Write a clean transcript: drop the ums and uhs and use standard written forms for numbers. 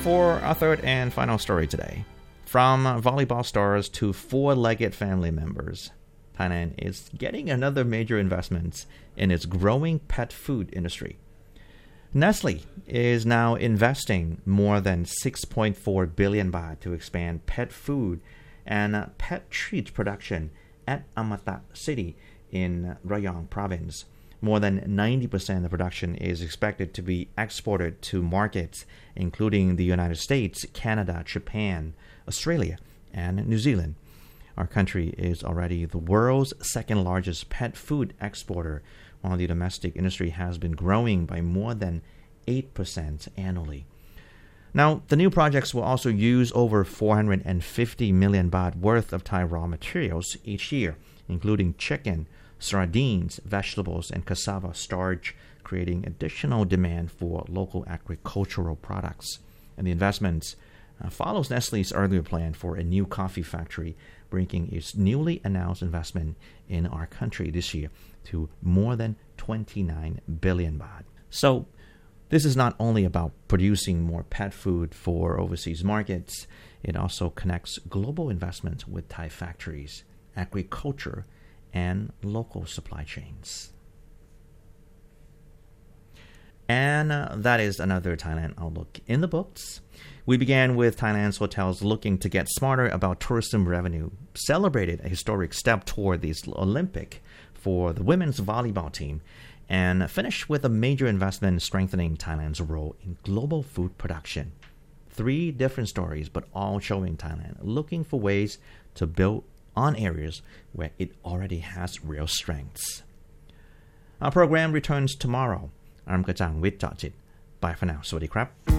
For our third and final story today, from volleyball stars to four-legged family members, Thailand is getting another major investment in its growing pet food industry. Nestle is now investing more than 6.4 billion baht to expand pet food and pet treat production at Amata City in Rayong province. More than 90% of production is expected to be exported to markets including the United States, Canada, Japan, Australia, and New Zealand. Our country is already the world's second largest pet food exporter, while the domestic industry has been growing by more than 8% annually. Now, the new projects will also use over 450 million baht worth of Thai raw materials each year, including chicken, sardines, vegetables, and cassava starch, creating additional demand for local agricultural products. And the investment follows Nestle's earlier plan for a new coffee factory, bringing its newly announced investment in our country this year to more than 29 billion baht. So, this is not only about producing more pet food for overseas markets, it also connects global investment with Thai factories, agriculture, and local supply chains. And that is another Thailand Outlook in the books. We began with Thailand's hotels looking to get smarter about tourism revenue, celebrated a historic step toward the Olympic for the women's volleyball team, and finished with a major investment strengthening Thailand's role in global food production. 3 different stories, but all showing Thailand looking for ways to build on areas where it already has real strengths. Our program returns tomorrow. I'm Kajang with Jajit. Bye for now. สวัสดีครับ